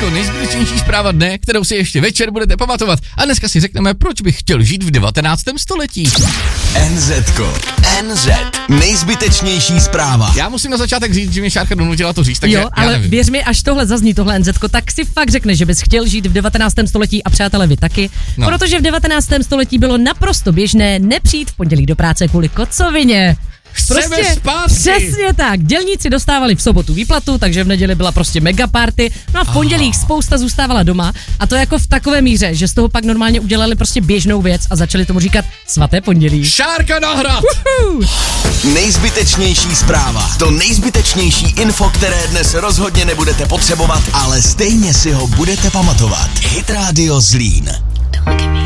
NZko, nejzbytečnější zpráva dne, kterou si ještě večer budete pamatovat. A dneska si řekneme, proč bych chtěl žít v 19. století. NZko. NZ. Nejzbytečnější zpráva. Já musím na začátek říct, že mě Šárka donutila to říct, takže jo, ale věř mi, až tohle zazní, tohle NZko, tak si fakt řekne, že bys chtěl žít v 19. století a přátelé vy taky. No. Protože v 19. století bylo naprosto běžné nepřijít v pondělí do práce kvůli kocovině. Chceme zpátky. Přesně tak. Dělníci dostávali v sobotu výplatu, takže v neděli byla prostě mega party. No a v pondělích spousta zůstávala doma a to jako v takové míře, že z toho pak normálně udělali prostě běžnou věc a začali tomu říkat svaté pondělí. Šárka na hrad! Nejzbytečnější zpráva. To nejzbytečnější info, které dnes rozhodně nebudete potřebovat, ale stejně si ho budete pamatovat. Hit Radio Zlín.